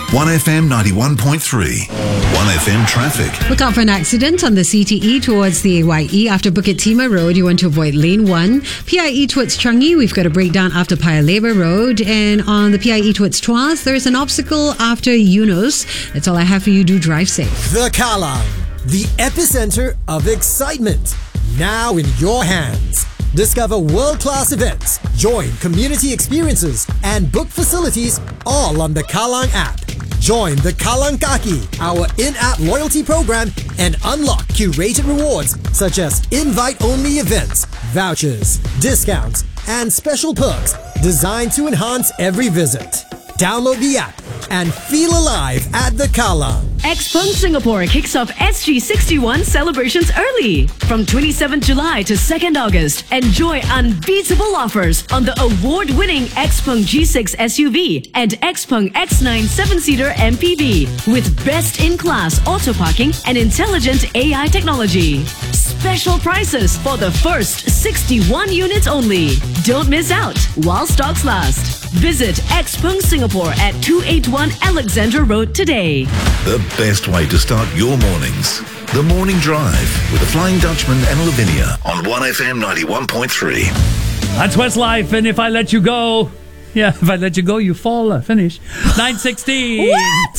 1FM 91.3. 1FM traffic. Look out for an accident on the CTE towards the AYE after Bukit Timah Road. You want to avoid lane 1. PIE towards Changi, we've got a breakdown after Paya Lebar Road. And on the PIE towards Tuas, there's an obstacle after Yunus. That's all I have for you. Do drive safe. The Kallang, the epicenter of excitement. Now in your hands. Discover world-class events, join community experiences, and book facilities all on the Kallang app. Join the Kallang Kaki, our in-app loyalty program, and unlock curated rewards such as invite-only events, vouchers, discounts, and special perks designed to enhance every visit. Download the app and feel alive at the Kallang. Xpeng Singapore kicks off SG61 celebrations early. From 27th July to 2nd August, enjoy unbeatable offers on the award-winning Xpeng G6 SUV and Xpeng X9 7-seater MPV with best-in-class auto parking and intelligent AI technology. Special prices for the first 61 units only. Don't miss out while stocks last. Visit Xpeng Singapore at 281 Alexandra Road today. The best way to start your mornings. The Morning Drive with the Flying Dutchman and Lavinia on 1FM 91.3. That's Westlife, and if I let you go... Yeah, if I let you go, you fall. Finish. 9:16.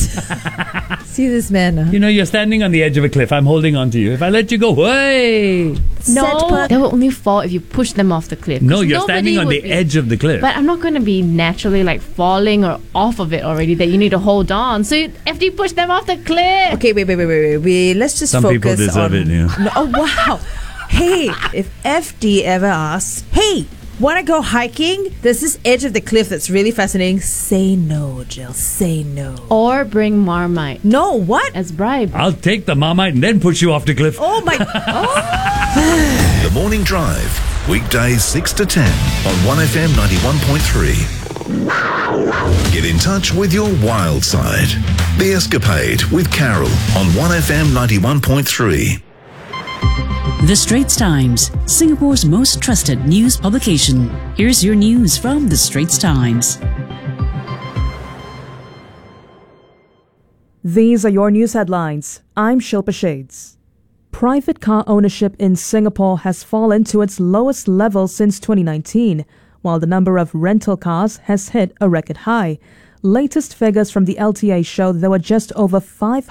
What? See this man. You know, you're standing on the edge of a cliff. I'm holding on to you. If I let you go, way. No, they will only fall if you push them off the cliff. No, you're standing on the edge of the cliff. But I'm not going to be naturally like falling or off of it already that you need to hold on. So after you push them off the cliff. Okay, wait. Let's just Some focus people deserve it, yeah. No, oh, wow. Hey, if FD ever asks, hey, want to go hiking? There's this edge of the cliff that's really fascinating. Say no, Jill. Say no. Or bring Marmite. No, what? As bribe. I'll take the Marmite and then push you off the cliff. Oh, my... Oh. The Morning Drive. Weekdays 6 to 10 on 1FM 91.3. Get in touch with your wild side. The Escapade with Carol on 1FM 91.3. The Straits Times, Singapore's most trusted news publication. Here's your news from The Straits Times. These are your news headlines. I'm Shilpa Shades. Private car ownership in Singapore has fallen to its lowest level since 2019, while the number of rental cars has hit a record high. Latest figures from the LTA show there were just over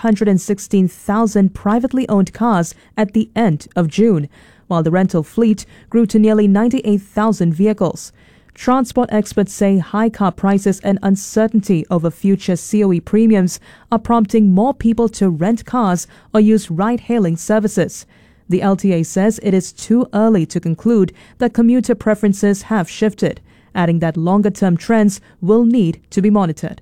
516,000 privately owned cars at the end of June, while the rental fleet grew to nearly 98,000 vehicles. Transport experts say high car prices and uncertainty over future COE premiums are prompting more people to rent cars or use ride-hailing services. The LTA says it is too early to conclude that commuter preferences have shifted, adding that longer-term trends will need to be monitored.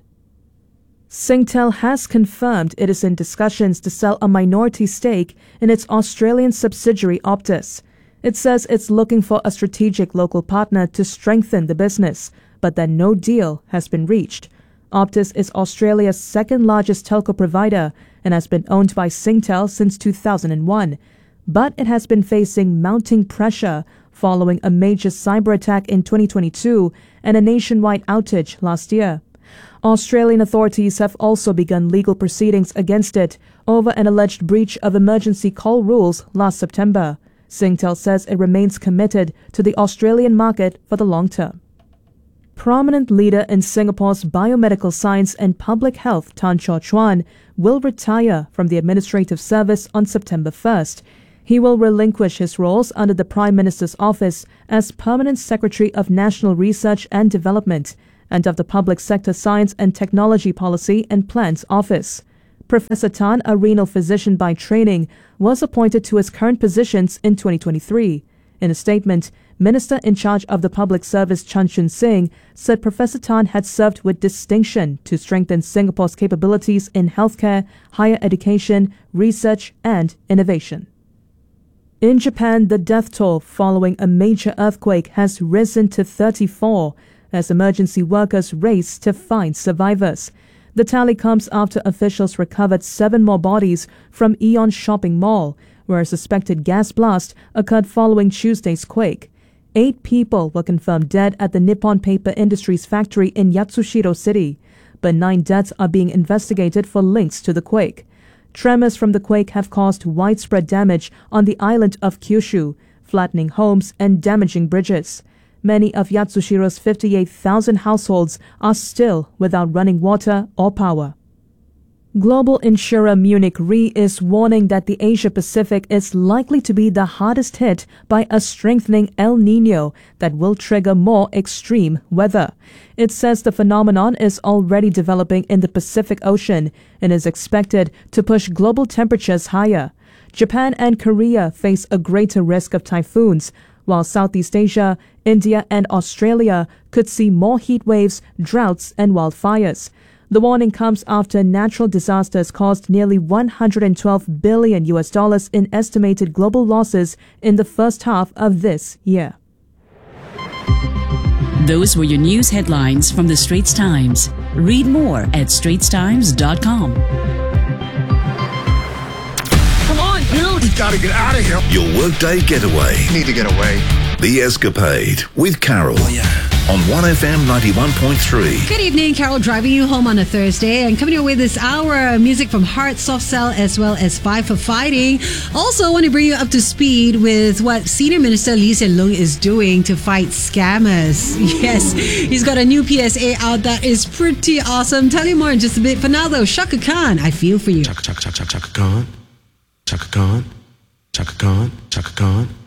Singtel has confirmed it is in discussions to sell a minority stake in its Australian subsidiary Optus. It says it's looking for a strategic local partner to strengthen the business, but that no deal has been reached. Optus is Australia's second-largest telco provider and has been owned by Singtel since 2001. But it has been facing mounting pressure following a major cyber attack in 2022 and a nationwide outage last year. Australian authorities have also begun legal proceedings against it over an alleged breach of emergency call rules last September. Singtel says it remains committed to the Australian market for the long term. Prominent leader in Singapore's biomedical science and public health, Tan Chaw Chuan, will retire from the administrative service on September 1st. He will relinquish his roles under the Prime Minister's office as Permanent Secretary of National Research and Development and of the Public Sector Science and Technology Policy and Plans Office. Professor Tan, a renal physician by training, was appointed to his current positions in 2023. In a statement, Minister in charge of the Public Service Chan Chun Sing said Professor Tan had served with distinction to strengthen Singapore's capabilities in healthcare, higher education, research and innovation. In Japan, the death toll following a major earthquake has risen to 34 as emergency workers race to find survivors. The tally comes after officials recovered 7 more bodies from Aeon Shopping Mall, where a suspected gas blast occurred following Tuesday's quake. 8 people were confirmed dead at the Nippon Paper Industries factory in Yatsushiro City. but 9 deaths are being investigated for links to the quake. Tremors from the quake have caused widespread damage on the island of Kyushu, flattening homes and damaging bridges. Many of Yatsushiro's 58,000 households are still without running water or power. Global insurer Munich Re is warning that the Asia-Pacific is likely to be the hardest hit by a strengthening El Niño that will trigger more extreme weather. It says the phenomenon is already developing in the Pacific Ocean and is expected to push global temperatures higher. Japan and Korea face a greater risk of typhoons, while Southeast Asia, India and Australia could see more heat waves, droughts and wildfires. The warning comes after natural disasters caused nearly $112 billion in estimated global losses in the first half of this year. Those were your news headlines from the Straits Times. Read more at straitstimes.com. Come on, dude! We gotta get out of here. Your workday getaway. Need to get away. The Escapade with Carol. Oh, yeah. On 1FM 91.3. Good evening, Carol driving you home on a Thursday. And coming your way this hour, music from Heart, Soft Cell, as well as Five for Fighting. Also, I want to bring you up to speed with what Senior Minister Lee Hsien Loong is doing to fight scammers. Yes, he's got a new PSA out that is pretty awesome. Tell you more in just a bit. For now, though, Shaka Khan, I feel for you. Chaka Khan. Chaka Khan. Chaka Khan. Chaka Khan.